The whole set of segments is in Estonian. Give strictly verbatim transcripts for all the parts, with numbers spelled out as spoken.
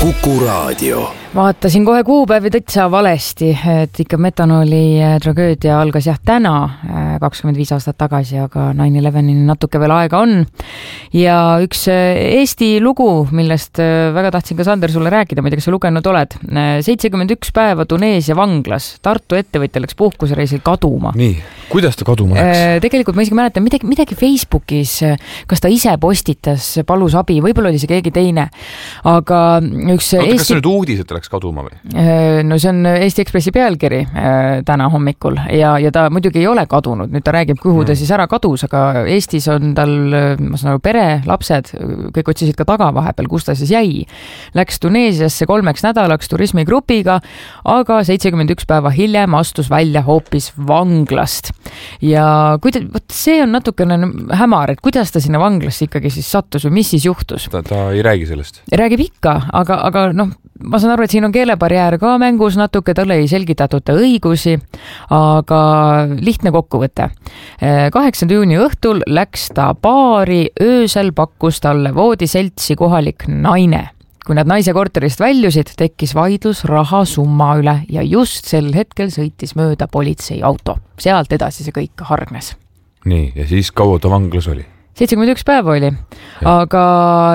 Kuku Raadio. Vaatasin kohe kuupäevi täitsa valesti, et ikka metanooli tragöödia algas jah täna, kakskümmend viis aastat tagasi, aga nine elevenini natuke veel aega on. Ja üks Eesti lugu, millest väga tahtsin ka Sander sulle rääkida, ma ei tea, kas sa lugenud oled. seitsekümmend üks päeva Tuneesia vanglas. Tartu ettevõtja läks puhkusereisil kaduma. Nii, kuidas ta kaduma läks? Tegelikult ma isegi mäletan midagi, midagi Facebookis, kas ta ise postitas, palus abi, võib-olla oli see keegi teine. Aga üks Oota, Eesti... kas see nüüd uudis, et ta läks kaduma või? No see on Eesti Ekspressi pealkiri täna hommikul ja, ja ta muidugi ei ole kadunud. Nüüd ta räägib, kuhu ta siis ära kadus, aga Eestis on tal, ma saan aru, pere, lapsed, kõik otsisid ka taga vahepeal, kus ta siis jäi. Läks Tuneesiasse kolmeks nädalaks turismigrupiga, aga seitsekümmend üks päeva hiljem astus välja hoopis vanglast. Ja kuida, võt, see on natukene hämar, et kuidas ta sinna vanglasse ikkagi siis sattus või mis siis juhtus? Ta, ta ei räägi sellest. Räägib ikka, aga, aga noh, ma saan aru, et siin on keelebarjäär ka mängus natuke, talle ei selgitatud ta õigusi, aga lihtne kokkuvõte. kaheksanda juuni õhtul läks ta baari, öösel pakkus talle voodiseltsi kohalik naine. Kui nad naise korterist väljusid, tekkis vaidlus rahasumma üle ja just sel hetkel sõitis mööda politsei auto. Sealt edasi see kõik hargnes. Nii, ja siis kaua ta vanglas oli? seitsekümmend üks päeva oli, ja. Aga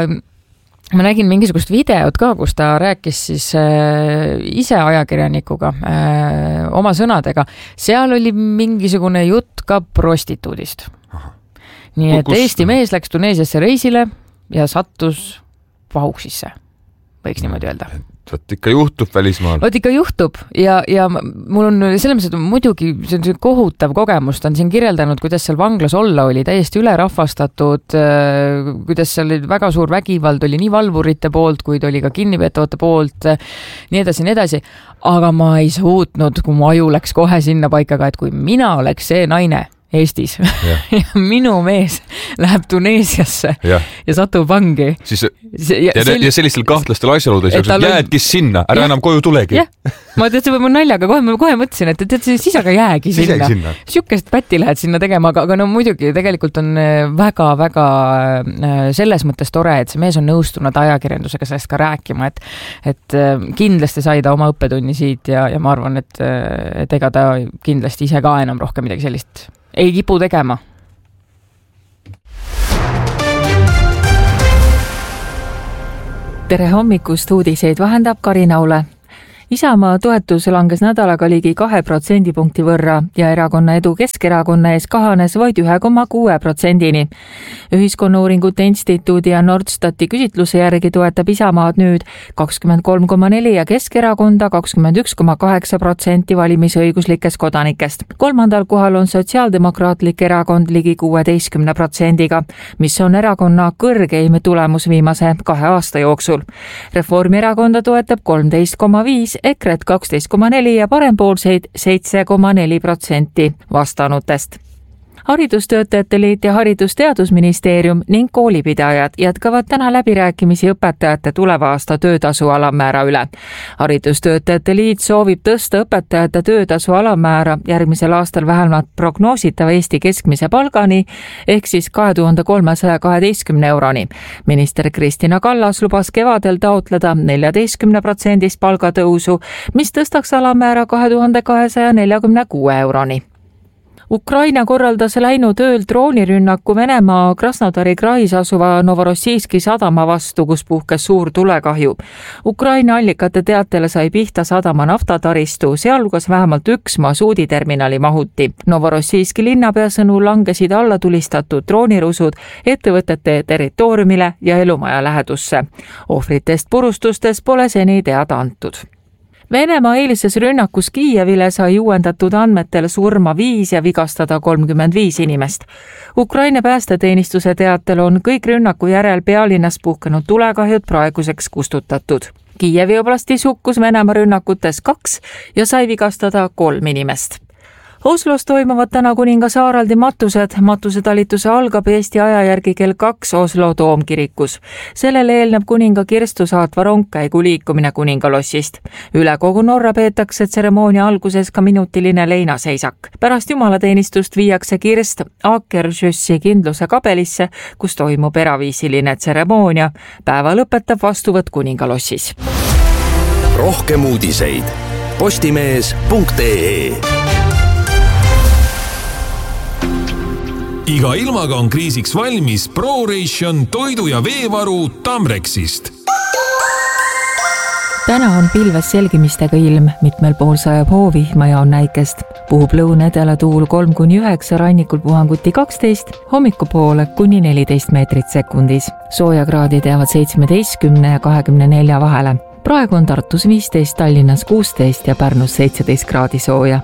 ma nägin mingisugust videot ka, kus ta rääkis siis äh, ise ajakirjanikuga äh, oma sõnadega. Seal oli mingisugune jutt ka prostituudist. Aha. Nii et kus... Eesti mees läks Tuneesiasse reisile ja sattus pahuksisse, võiks niimoodi öelda. Võt ikka juhtub välismaal. Võt ikka juhtub ja, ja mul on selles mõttes, et muidugi see on see kohutav kogemus, ta on siin kirjeldanud, kuidas seal vanglas olla oli, täiesti ülerahvastatud, kuidas seal oli väga suur vägivald, oli nii valvurite poolt, kuid oli ka kinnipeetavate poolt, nii edasi, nii edasi, aga ma ei suutnud, kui mu aju läks kohe sinna paikaga, et kui mina oleks see naine Eestis ja, ja minu mees läheb Tuneesiasse ja, ja satub vangi. Siis, see, ja, ja, sel... ja sellistel kahtlastel asjaoludes jäädki sinna, ära ja. Enam koju tulegi. Ja. Ma tead, see on naljaga, kohe ma kohe mõtlesin, et tead, siis aga jäägi sinna. sinna. Siukest pätti lähed sinna tegema, aga, aga no muidugi tegelikult on väga, väga selles mõttes tore, et see mees on nõustunud ajakirjandusega sellest ka rääkima, et, et kindlasti sai ta oma õppetunni siit ja, ja ma arvan, et, et ega ta kindlasti ise ka enam rohkem midagi sellist ei kipu tegema. Tere hommikust, uudiseid vahendab Karina Ule. Isamaa toetus langes nädalaga ligi kahe protsendipunkti võrra ja erakonna edu Keskerakonna ees kahanes vaid ühe koma kuue protsendini. Ühiskonnauuringute instituudi ja Nordstati küsitluse järgi toetab Isamaad nüüd kakskümmend kolm koma neli ja Keskerakonda kakskümmend üks koma kaheksa protsenti valimisõiguslikest kodanikest. Kolmandal kohal on Sotsiaaldemokraatlik erakond ligi kuueteistkümne protsendiga, mis on erakonna kõrgeim tulemus viimase kahe aasta jooksul. Reformierakonda toetab kolmteist koma viis, EKRE kaksteist koma neli ja parempoolseid seitse koma neli protsenti vastanutest. Haridustöötajate liit ja Haridusteadusministeerium ning koolipidajad jätkavad täna läbirääkimisi õpetajate tuleva aasta töötasu alammäära üle. Haridustöötajate liit soovib tõsta õpetajate töötasu alammäära järgmisel aastal vähemalt prognoositava Eesti keskmise palgani ehk siis kahe tuhande kolmesaja kaheteistkümne euroni. Minister Kristina Kallas lubas kevadel taotleda neljateistkümne protsendist palgatõusu, mis tõstaks alammäära kahe tuhande kahesaja neljakümne kuue euroni. Ukraina korraldas läinud ööl droonirünnaku Venemaa Krasnodari krais asuva Novorossijski sadama vastu, kus puhkes suur tulekahju. Ukraina allikate teatele sai pihta sadama naftataristu, sealhulgas vähemalt üks masuuditerminali mahuti. Novorossijski linnapea sõnul langesid alla tulistatud droonirusud ettevõtete territooriumile ja elumaja lähedusse. Ohvritest purustustes pole seni teada antud. Venemaa eilises rünnakus Kiievile sai uuendatud andmetel surma viis ja vigastada kolmkümmend viis inimest. Ukraina päästeteenistuse teatel on kõik rünnaku järel pealinnas puhkenud tulekahjud praeguseks kustutatud. Kiievi oblastis hukkus Venemaa rünnakutes kaks ja sai vigastada kolm inimest. Oslos toimuvad täna kuningas Haraldi matused. Matusetalituse algab Eesti aja järgi kell kaks Oslo toomkirikus. Sellele eelneb kuninga kirstu saatva rongkäigu liikumine kuningalossist. Üle kogu Norra peetakse tseremoonia alguses ka minutiline leinaseisak. Pärast jumalateenistust viiakse kirst Akershussi kindluse kabelisse, kus toimub eraviisiline tseremoonia. Päeva lõpetab vastuvõtt kuningalossis. Rohkem uudiseid postimees punkt ee. Iga ilmaga on kriisiks valmis ProRation toidu- ja veevaru Tamrexist. Täna on pilves selgimistega ilm, mitmel pool sajab hoovihma ja on näikest. Puhub lõunedela tuul kolm kuni üheksa, rannikul puhanguti kaksteist, hommikupoole kuni neliteist meetrit sekundis. Soojakraadid jäävad seitsmeteistkümne ja kahekümne nelja vahele. Praegu on Tartus viisteist, Tallinnas kuusteist ja Pärnus seitseteist kraadi sooja.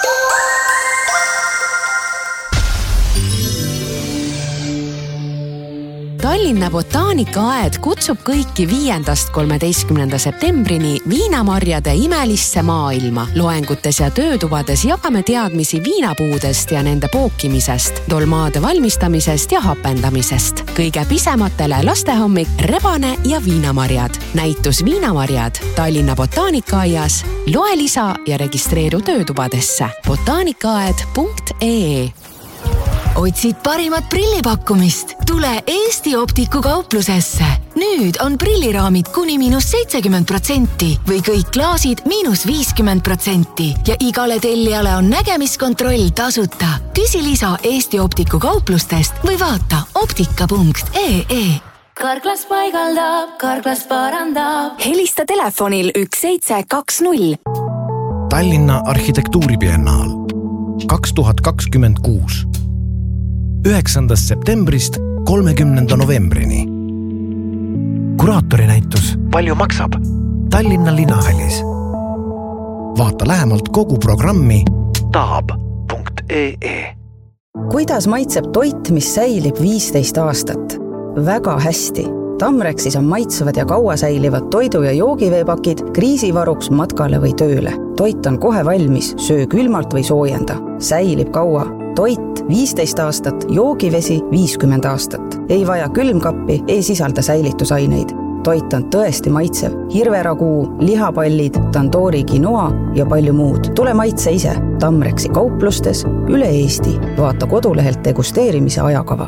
Tallinna botaanikaaed kutsub kõiki viiendast kolmeteistkümnenda septembrini viinamarjade imelisse maailma. Loengutes ja töötubades jagame teadmisi viinapuudest ja nende pookimisest, dolmaade valmistamisest ja hapendamisest. Kõige pisematele lastehommik, rebane ja viinamarjad. Näitus viinamarjad Tallinna botaanikaaias. Loe lisa ja registreeru töötubadesse. botaanikaaed punkt ee. Otsid parimat prillipakkumist? Tule Eesti Optiku kauplusesse. Nüüd on prilliraamid kuni miinus seitsekümmend protsenti või kõik klaasid miinus viiskümmend protsenti ja igale tellijale on nägemiskontroll tasuta. Küsi lisa Eesti Optiku kauplustest või vaata optika punkt ee. Karklas paigaldab, Karklas parandab. Helista telefonil üks seitse kaks null. Tallinna arhitektuuribiennaal kaks tuhat kakskümmend kuus. üheksandast septembrist kolmekümnenda novembrini. Kuraatori näitus Palju maksab? Tallinna linnahallis. Vaata lähemalt kogu programmi taab punkt ee. Kuidas maitseb toit, mis säilib viisteist aastat? Väga hästi. Tamrexis on maitsevad ja kaua säilivad toidu- ja joogiveepakid kriisivaruks matkale või tööle. Toit on kohe valmis, söö külmalt või soojenda. Säilib kaua. Toit viisteist aastat, joogivesi viiskümmend aastat. Ei vaja külmkappi, ei sisalda säilitusaineid. Toit on tõesti maitsev. Hirveraguu, lihapallid, tandoori quinoa ja palju muud. Tule maitse ise. Tamrexi kauplustes üle Eesti. Vaata kodulehelt degusteerimise ajakava.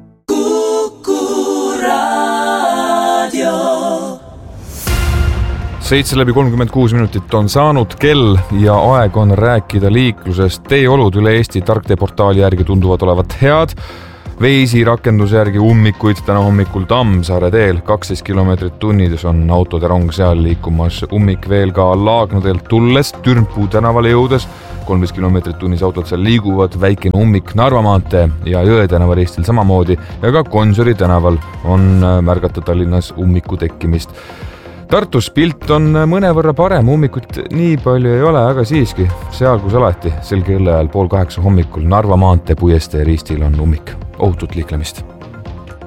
seitse läbi kolmkümmend kuus minutit on saanud kell ja aeg on rääkida liiklusest. Teeolud üle Eesti Tarktee portaali järgi tunduvad olevat head. Veisi rakenduse järgi ummikuid täna hommikul Tammsaare teel kaksteist kilomeetrit tunnides on autode rong seal liikumas. Ummik veel ka Laagna teelt tulles, Türmpuu tänavale jõudes. kolmteist kilomeetrit tunnis autod seal liiguvad, väikene ummik Narva maantee ja Jõe tänava ristil samamoodi ja ka Gonsiori tänaval on märgata Tallinnas ummiku tekkimist. Tartus pilt on mõnevõrra parem, ummikut nii palju ei ole, aga siiski seal kus alati sel kellaajal pool kaheksa hommikul Narva maantee Puiestee ristil on ummik. Ohutut liiklemist.